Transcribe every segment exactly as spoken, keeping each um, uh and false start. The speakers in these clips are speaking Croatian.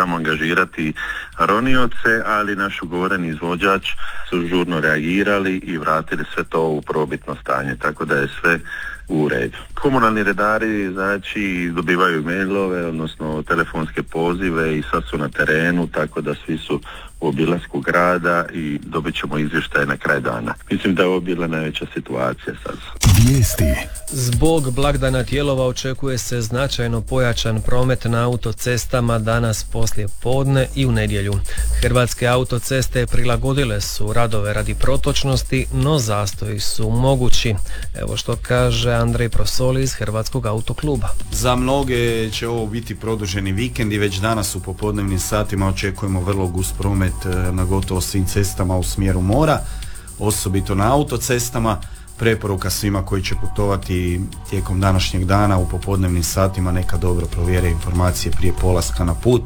tamo angažirati ronioce, ali naš ugovoreni izvođač su žurno reagirali i vratili sve to u prvobitno stanje, tako da je sve u redu. Komunalni redari znači dobivaju mailove, odnosno telefonske pozive i sad su na terenu, tako da svi su u obilasku grada i dobit ćemo izvještaje na kraj dana. Mislim da je ovo bila najveća situacija sad. Vijesti. Zbog blagdana Tijelova očekuje se značajno pojačan promet na autocestama danas poslije podne i u nedjelju. Hrvatske autoceste prilagodile su radove radi protočnosti, no zastoji su mogući. Evo što kaže Andrej Prosoli iz Hrvatskog autokluba. Za mnoge će ovo biti produženi vikend i već danas u popodnevnim satima očekujemo vrlo gust promet na gotovo svim cestama u smjeru mora, osobito na autocestama. Preporuka svima koji će putovati tijekom današnjeg dana u popodnevnim satima neka dobro provjere informacije prije polaska na put.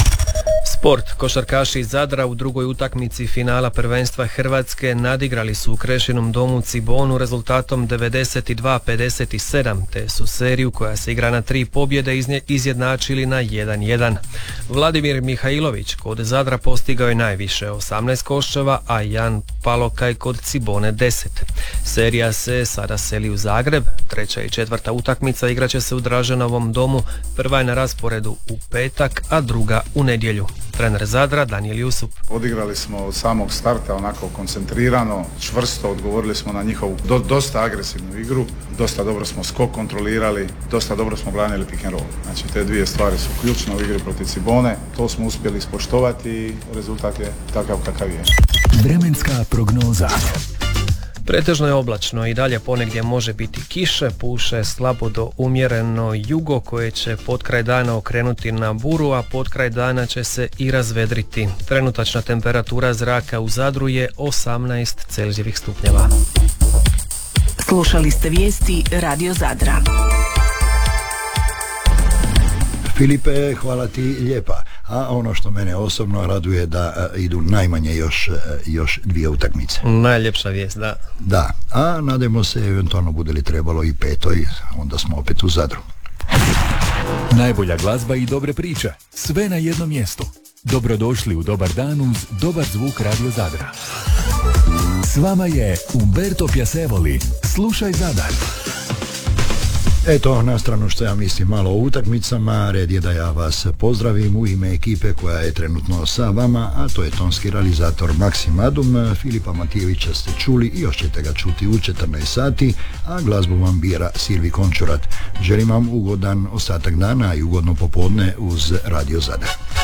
Sport. Košarkaši iz Zadra u drugoj utakmici finala prvenstva Hrvatske nadigrali su u Krešinom domu Cibonu rezultatom devedeset dva pedeset sedam, te su seriju koja se igra na tri pobjede izjednačili na jedan jedan. Vladimir Mihajlović kod Zadra postigao je najviše osamnaest koševa, a Jan Palokaj kod Cibone deset. Serija se sada seli u Zagreb. Treća i četvrta utakmica igraće se u Draženovom domu. Prva je na rasporedu u petak, a druga u nedjelju. Trener Zadra Danijel Jusup. Odigrali smo od samog starta onako koncentrirano, čvrsto, odgovorili smo na njihovu do, dosta agresivnu igru, dosta dobro smo skok kontrolirali, dosta dobro smo branili pick and roll. Znači te dvije stvari su ključne u igri protiv Cibone, to smo uspjeli ispoštovati i rezultat je takav kakav je. Vremenska prognoza. Pretežno je oblačno i dalje ponegdje može biti kiše, puše slabo do umjereno jugo koje će potkraj dana okrenuti na buru, a potkraj dana će se i razvedriti. Trenutačna temperatura zraka u Zadru je osamnaest celzijevih stupnjeva. Slušali ste vijesti Radio Zadra. Filipe, hvala ti lijepa. A ono što mene osobno raduje da uh, idu najmanje još, uh, još dvije utakmice. Najljepša vijest, da. Da, a nadajmo se eventualno bude li trebalo i petoj, onda smo opet u Zadru. Najbolja glazba i dobre priče, sve na jednom mjestu. Dobrodošli u Dobar dan uz Dobar zvuk Radio Zadra. S vama je Umberto Piacevoli. Slušaj Zadar. Eto, na stranu što ja mislim malo o utakmicama, red je da ja vas pozdravim u ime ekipe koja je trenutno sa vama, a to je tonski realizator Maksim Adum. Filipa Matijevića ste čuli i još ćete ga čuti u četrnaest sati, a glazbu vam bira Silvi Končurat. Želim vam ugodan ostatak dana i ugodno popodne uz Radio Zadar.